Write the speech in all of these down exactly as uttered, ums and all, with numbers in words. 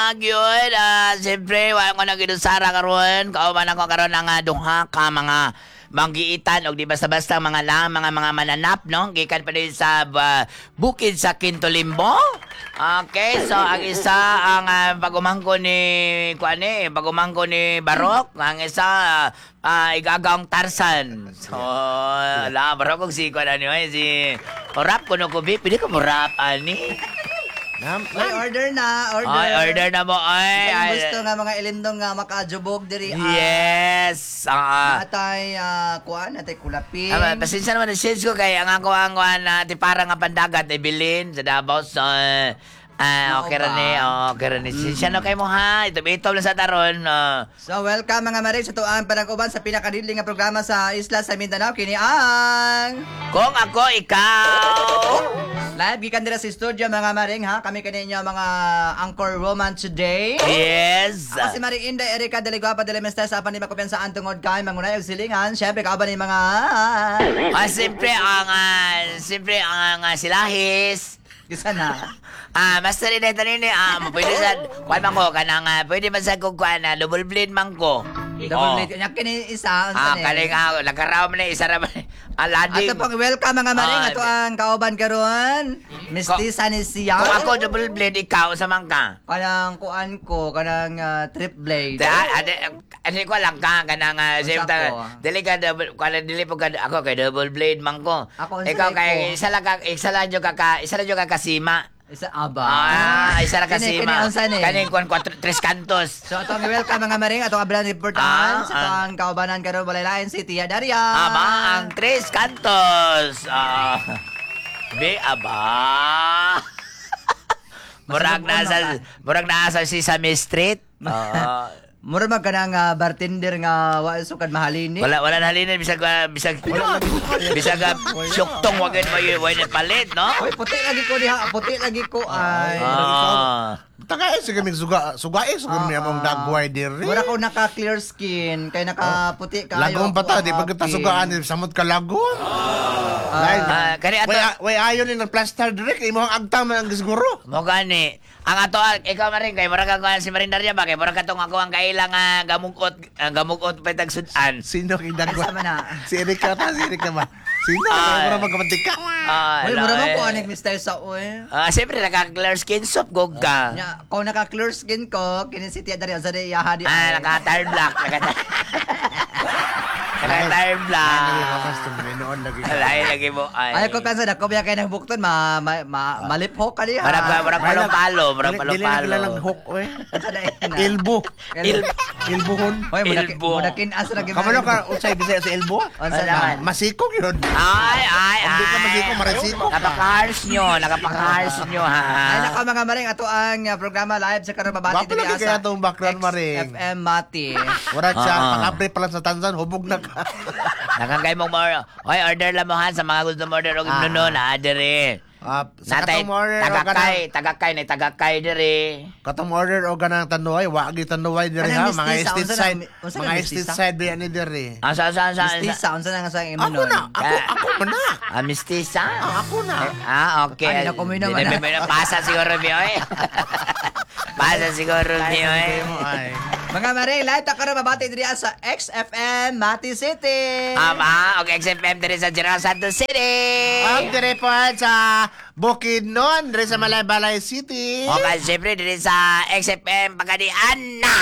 gyud. Ah, siyempre, wala ko na ginusara karon. Kauban ako karon ng ah, duha ka mga manggiitan o di basta-basta mga lang, mga mga mananap, no? Gikan pa din sa uh, bukid sa Quintolimbo. Okay, so ang isa ang uh, pagumangko ni kuan ni, pagumangko ni Barok, ang isa uh, uh, igagaong Tarzan. So, ala, Barok kung si kuan ani, oy, si Rap kuno ko bi, pili ko mo rap ani. Nam, ay, order na, order. Ay, order na mo, ay. Kung ay gusto nga mga ilindong nga makajubog diri. ah, Yes. Ah. Atay, uh, kuan, atay kulapin. Ah, pasensya naman ang shades ko kay ang ako ang kuan na ti parang nga pandagat ibilin sa Davao so ah okay ra ni okay ra ni siya no kay mo ha ito ito lang sa taron uh. So welcome mga marig sa tuang panag-uban sa pinakadili nga programa sa isla sa Mindanao kini ang Kung ako ikaw live gikan dira sa studio mga maring ha kami kaninyo mga anchor woman today. Yes. Ako si Maring Inday Erika Deligua de Lemester sa apan ni makumpiyansaan tungod kay mangunay og silingan syempre kauban ni mga Ah, siyempre ang uh, siyempre ang uh, silahis. Gisa na. Ah, master rin ito nini. Ah, pwede sa, kuhan man ko, kanang, uh, pwede man sa kung kuhan na, double blade man ko. Double Oh. plate. Nya kini isa Ah, unsa ni? kaling ako, nagkaraw man na, isa naman. Ang lading. Ato pong welcome mga maring Ah, ato ang kauban karon. Mestiza ni siya. Kung ako double blade, ikaw sa man ka. Kanang kuan ko, kanang ah, trip blade. Da, ade, ano ko lang ka, kanang, uh, Unsa same ko? ta, dili ka, double, kanang dili po ka, ako kay double blade man ko. Ako, unsa Ikaw ko? kay, isa lang ka, isa lang yung kaka, isa lang yung kakasima. Isa aba. Ah, isa lang Kini- kasima. kini unsa ni? Kaning kuan, kwatro, tres kantos. So atong welcome mga maring atong ablan reportahan Ah, sa ah. atong kaubanan karon Balay City Daria. Aba, ang Tres Cantos. Ah. Be, aba. Murag nasa, murag nasa si Sesame Street. Ah. Mura man kanang ah, bartender nga wa sukad mahalini. wala, wala na halinin. Bisag, ah, bisag, bisag, ah, syuktong wagin mo yung wine palit, no? Oy, puti lagi ko diha, puti lagi ko ay. Ah. Tagay sige mig suga sugae suga mi among dagway diri. Mura ko naka clear skin kay naka puti kayo. Lagong ako, bata di ah, pagka pink. sugaan di samot ka lagon. Ah, kani ato, Way way ayon ni ng plaster diri kay imong agta man ang siguro. mo gani. Ang ato, ah, ikaw maring kay murag ka si Marindaria ba kay murag katong ako ang kailang uh, gamugot, uh, gamugot pa tag sudan. Sino kay Asa dagway? man na? Si Erika ta si Erika ba? Sino Ah. mura magkamantika? Ah, Oy, mura man eh. ko anik mister sa oy. Ah, siyempre naka-clear skin soap gog ka. Nya, kung naka clear skin ko, kini si Tia Daria sa di yaha di. Ah, naka-tire black. Naka- Naka-tire black. Noon lagi. Alay, lagi mo. Ay Ay, ko kansa na ko biya kay nagbukton ma, ma, ma maliphok ka diha. Marag, marag palo-palo. Marag Dili na palo-palo. kilalang hook oy. Unsa na ina? Elbow. Il- Elbowhon. Oy, mudakin Elbow. mudakin asa na gyud. Kamano ka unsay bisaya sa elbow? Unsa Wala na? man. Masikog yun. Ay, ay, ay. Hindi ka masiko, maresiko. Napaka-harsh nyo. Napaka-harsh nyo, ha? Ay naka mga maring ato ang uh, programa live sa karon babati Bapo lagi kaya itong background, maring. F M Mati. Wala siya, Ah, ah. pag-update pa lang sa Tanzan, hubog na ka. Nakangkay mong more. Hoy, order lang mo, ha? Sa mga gusto mo order. Og Ah. nuno, na, dere. Ah, sa Natay, katong order o tagakay, ganang, tagakay, na tagakay, dere. katong order o ganang tanuay, wagi tanuay diri Kanang ha, mga mestiza, estate unsa na- side, unsa na mga mestiza? estate side di ani diri. Ah, saan, saan, saan? Mestiza unsa na nga sa imo Ako na, ako, Ka- ako man na. Ah, mistisa? Ah, ako na. Ah, okay. Ay, naku, may naman, Di- di- ah. may- may- Pasa siguro, Mio, eh. Pasa siguro, Mio, eh. Mo ay. Mga maring live ta karon babati diri sa X F M Mati City. Ama, og X F M diri sa General Santos City. Ang dire po sa Bukidnon, diri sa Malaybalay City. O ka, siyempre, diri sa X F M Pagadian na.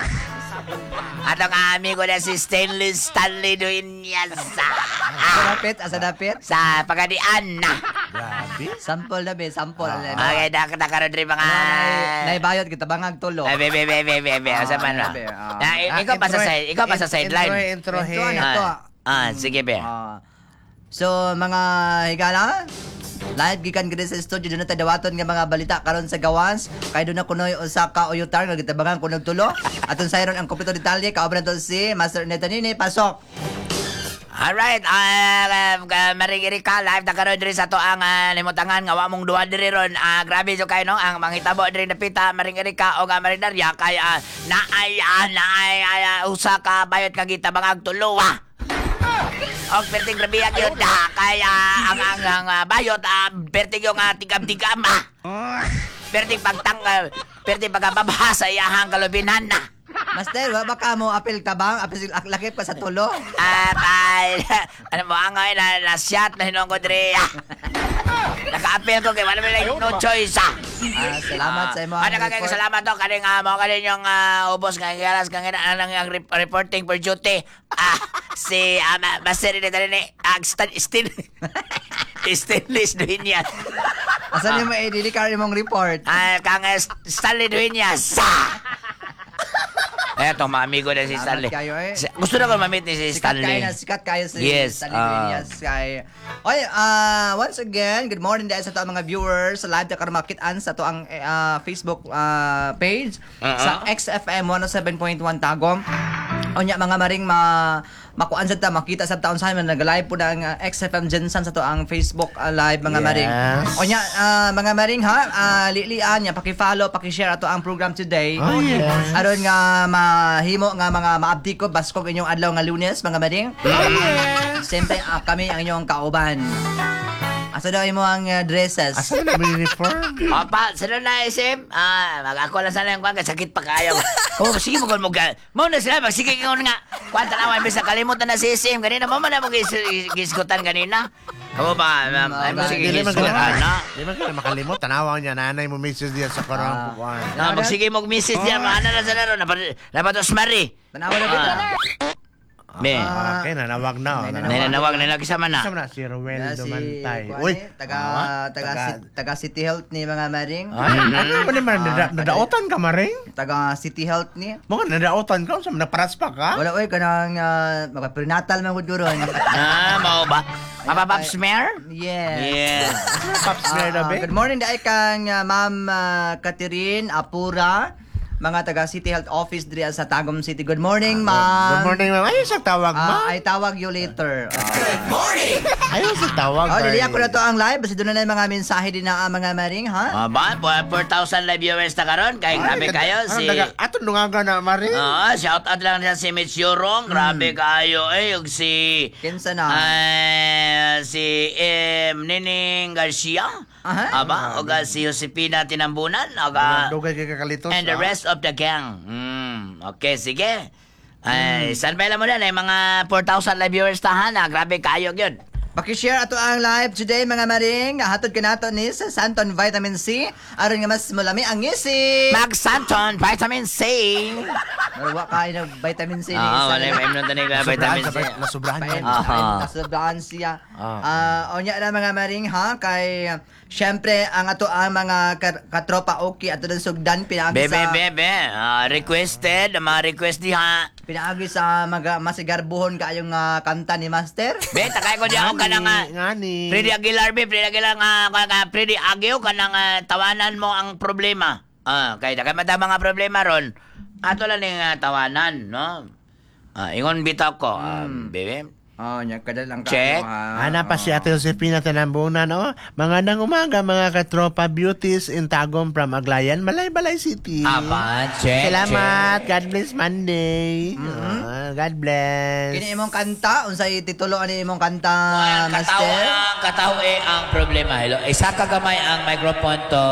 At ang amigo na si Stainless Stanley Duinyasa. Asa dapit, asa dapit. Sa Pagadian na. Grabe. Sample na be, sample. Okay, nak nakaroon rin mga... Naibayot kita bangag tulo. Ay, be, be, be, be, be, be. Asa man ba? be, ah. Ah, i- Ikaw pa sa side, ikaw pa sa sideline. Intro, intro, Intro he. na. Ito, Ah, ah, sige, be. Ah. So mga higala, live gikan gid sa studio doon tayo dawaton nga mga balita karon sa gawas. Kay doon na kunoy usa ka uyutar nga gitabangan kunog tulo. Aton sayron ang kompleto detalye kaobra to si Master Netanini pasok. Alright, ah, uh, marigiri ka, live na karoon diri sa to ang uh, limutangan nga wa mong duha diri ron. Ah, grabe so kayo no, ang mangitabo diri na pita, marigiri ka o nga marinarya kay uh, naay ah, naay ah, usa ka bayot kag gitabangag tulo ah. Og perting grabe gyud da kaya ang ang, ang ah, bayot ah, perting yung uh, tigam-tigam ah. Perting pagtang uh, perti pagkababha sa iyahang kalubinan na. Master, wa ba ka mo apil tabang? Apil ak- lakip ka sa tulo? At ay, ano mo, ang ngayon na nasyat na hinong ko dre. Naka-appeal ko kay wala mo lang no choice ah. Ah, salamat sa imo. Ano kagay salamat to kaning uh, mo kaning yung uh, ubos nga galas kang ina ang ang rep- reporting for duty. Ah, si uh, Master ni dali ni uh, Stan Stin. Stainless Dueñas. Asan yung may i-declare imong report? Ah, kang uh, Stanley Dueñas. Eto, mga amigo na si Salamat Stanley. kayo, eh. Si- Gusto na ko ma-meet ni si Sikat kayo Stanley. na, sikat kayo sa Yes, Stanley ah. Dueñas kay. Oy, uh, once again, good morning dahil sa to mga viewers sa live na karon makitaan sa to ang uh, Facebook uh, page Uh-uh. sa X F M one oh seven point one Tagum. Onya mga maring ma makuan sa ta makita sa taon sa amin nag-live po ng uh, X F M Jensen sa to ang Facebook uh, live mga Yes. maring. Onya uh, mga maring ha, uh, lilian nya paki-follow, paki-share ato ang program today. Oh, yes. Aron nga mahimo nga mga maabdi ko baskog inyong adlaw nga Lunes mga maring. Siyempre ah, kami ang inyong kauban. Asa daw imo ang uh, dresses? Asa na may uniform? Opa, sino na isim? Ah, mag-ako lang sana yung kwan, sakit pa kayo. Oh, sige mo kung mag- Mo na sila, magsige ko nga. Kwan, tanawan, bisa kalimutan na si isim. Ganina, mo man na mo gis- gisgutan ganina. Kamu ba, ma'am? Ay, mo sige Dili man gisgutan, ka na. Di man ka makalimot. Tanawang niya, nanay mo message diyan sa Ah. korang kukuhan. Na, magsige mo misis diyan, maana na sa laro. Napatos mari. Tanawa na kita. Be, Ah. Okay, nanawag na. oh, May nanawag. nananawag na nakisama na. Kasama na si Ruel Na si Dumantay. kuan Uy, eh, taga ah, taga taga- si- taga City Health ni mga maring. Ay, ano ba naman? Nada- Ah, Nadaotan ka, Maring? Taga City Health ni. Mga nadaotan ka? Sa naparas pa ka? Wala oy kanang uh, mga prenatal man gud ron. Ah, mau ba? Mapapap smear? Yes. Yes. Pops Ah, na ah, dabi? good morning dai kang uh, Ma'am uh, Catherine Apura, mga taga City Health Office diri sa Tagum City. Good morning, ma'am. Ah, Good morning, ma'am. Ayun sa tawag, Ah, ma'am. ay tawag you later. Okay. Ayun sa tawag, Oh, dili Maring. ako na to ang live basta doon na yung mga mensahe din na ah, mga maring, ha? Ah, ba? four thousand live viewers na karon. Kay grabe kayo. Si... Ato nungaga na, Maring. Ah, shout out lang siya si Mitch Yorong. Grabe kayo eh. Yung si... Kinsa na? Ah, si em, Nining Garcia. Aha. Aba, o ga si Josepina Tinambunan. O ga... Dugay kay kakalitos. And the ah. rest of the gang. Mm, okay, sige. Ay, saan ba mo na? Ay, mga four thousand live viewers tahan. Ah. Grabe kayo yun. Paki-share ato ang live today mga maring. Hatod ka nato ni sa Santon Vitamin C aron nga mas mulami ang ngisi. Mag Santon, vitamin C. Marwa kayo ng vitamin C ni Ah, isa wala na- yung paimnon tanig Nasubrahan vitamin sa C. nasubrahan Pain, yan. Ah. pain, kasobrahan siya. Ah. Ah, onya na mga maring ha kay uh, syempre ang ato ang mga ka- katropa okay ato din sugdan pinaagi Bebe, sa bebe. Ah, requested. Mga request diha. pinaagi sa mga masigarbuhon kayong uh, kanta ni Master. Be, takay ko di ako ka ng ah, Ngani. Freddy Aguilar, be. Freddy Aguilar nga, ka, ka, Freddy Aguio, ka ng ah, tawanan mo ang problema. Ah, kaya takay mata mga problema ron. Ato lang yung ah, tawanan, no? Ah, ingon bitaw ko. Ah, bebe. Oh, nya kada lang Check. Ana pa si Ate Josepina Tanambunan, no? Mga nang umaga, mga katropa beauties in Tagum from Aglayan, Malay-Balay City. Apa, check, Salamat. God bless Monday. Ah, God bless. Kini imong kanta unsay titulo ani imong kanta Well, kataw, Master? ang, kataw eh ang problema. Hello. Isa ka gamay ang microphone to.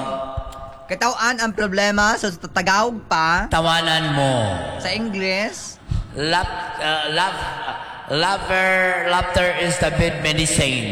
Katawan ang problema so sa Tagalog pa Tawanan mo. sa English. Lap, uh, laugh, laughter, laughter is the best medicine.